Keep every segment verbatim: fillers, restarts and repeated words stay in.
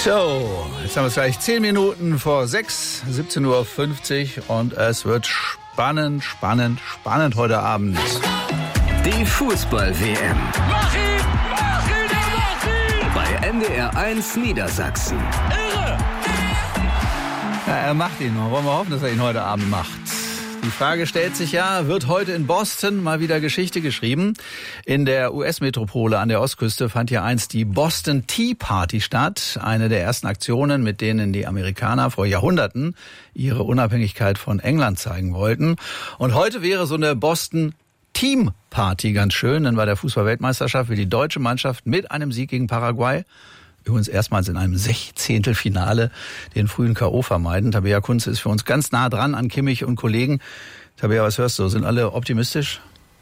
So, jetzt haben wir es gleich zehn Minuten vor sechs, siebzehn Uhr fünfzig und es wird spannend, spannend, spannend heute Abend. Die Fußball-W M. Mach ihn! Mach ihn! Mach ihn! Bei N D R eins Niedersachsen. Irre! Ja, er macht ihn. Wollen wir hoffen, dass er ihn heute Abend macht. Die Frage stellt sich ja, wird heute in Boston mal wieder Geschichte geschrieben? In der U S-Metropole an der Ostküste fand ja einst die Boston Tea Party statt. Eine der ersten Aktionen, mit denen die Amerikaner vor Jahrhunderten ihre Unabhängigkeit von England zeigen wollten. Und heute wäre so eine Boston Team Party ganz schön, denn bei der Fußball-Weltmeisterschaft will die deutsche Mannschaft mit einem Sieg gegen Paraguay, übrigens erstmals in einem Sechzehntelfinale, den frühen K O vermeiden. Tabea Kunze ist für uns ganz nah dran an Kimmich und Kollegen. Tabea, was hörst du? Sind alle optimistisch?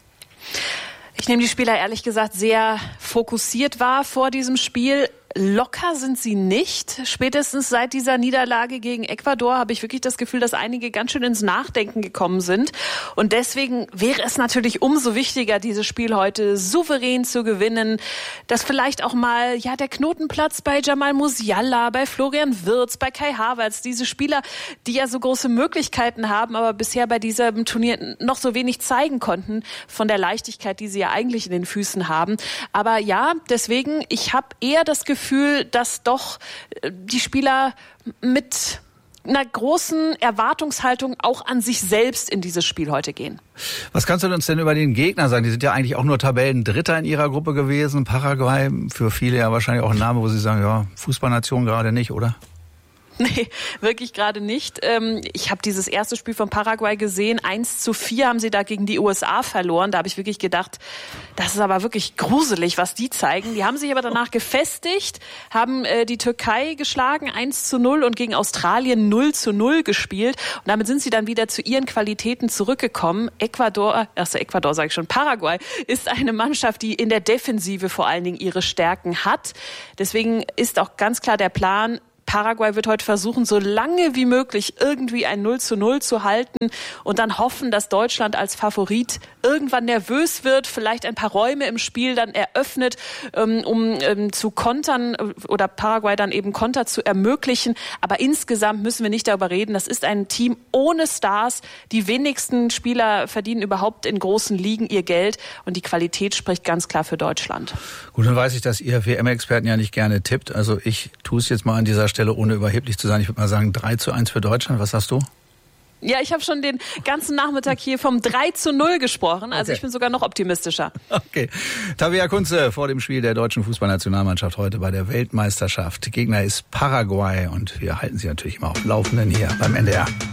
Ich nehme die Spieler ehrlich gesagt sehr fokussiert wahr vor diesem Spiel. Locker sind sie nicht. Spätestens seit dieser Niederlage gegen Ecuador habe ich wirklich das Gefühl, dass einige ganz schön ins Nachdenken gekommen sind. Und deswegen wäre es natürlich umso wichtiger, dieses Spiel heute souverän zu gewinnen. Dass vielleicht auch mal ja der Knotenplatz bei Jamal Musiala, bei Florian Wirtz, bei Kai Havertz, diese Spieler, die ja so große Möglichkeiten haben, aber bisher bei diesem Turnier noch so wenig zeigen konnten von der Leichtigkeit, die sie ja eigentlich in den Füßen haben. Aber ja, deswegen, ich habe eher das Gefühl, Gefühl, dass doch die Spieler mit einer großen Erwartungshaltung auch an sich selbst in dieses Spiel heute gehen. Was kannst du uns denn über den Gegner sagen? Die sind ja eigentlich auch nur Tabellendritter in ihrer Gruppe gewesen. Paraguay, für viele ja wahrscheinlich auch ein Name, wo sie sagen, ja, Fußballnation gerade nicht, oder? Nee, wirklich gerade nicht. Ich habe dieses erste Spiel von Paraguay gesehen. eins zu vier haben sie da gegen die U S A verloren. Da habe ich wirklich gedacht, das ist aber wirklich gruselig, was die zeigen. Die haben sich aber danach gefestigt, haben die Türkei geschlagen, eins zu null, und gegen Australien null zu null gespielt. Und damit sind sie dann wieder zu ihren Qualitäten zurückgekommen. Ecuador, also Ecuador sage ich schon, Paraguay ist eine Mannschaft, die in der Defensive vor allen Dingen ihre Stärken hat. Deswegen ist auch ganz klar der Plan, Paraguay wird heute versuchen, so lange wie möglich irgendwie ein null zu null zu halten und dann hoffen, dass Deutschland als Favorit irgendwann nervös wird, vielleicht ein paar Räume im Spiel dann eröffnet, um zu kontern oder Paraguay dann eben Konter zu ermöglichen. Aber insgesamt müssen wir nicht darüber reden. Das ist ein Team ohne Stars. Die wenigsten Spieler verdienen überhaupt in großen Ligen ihr Geld und die Qualität spricht ganz klar für Deutschland. Gut, dann weiß ich, dass ihr W M-Experten ja nicht gerne tippt. Also ich tue es jetzt mal an dieser Stelle, ohne überheblich zu sein. Ich würde mal sagen drei zu eins für Deutschland. Was sagst du? Ja, ich habe schon den ganzen Nachmittag hier vom drei zu null gesprochen. Also okay. Ich bin sogar noch optimistischer. Okay. Tabea Kunze vor dem Spiel der deutschen Fußballnationalmannschaft heute bei der Weltmeisterschaft. Gegner ist Paraguay und wir halten Sie natürlich immer auf dem Laufenden hier beim N D R.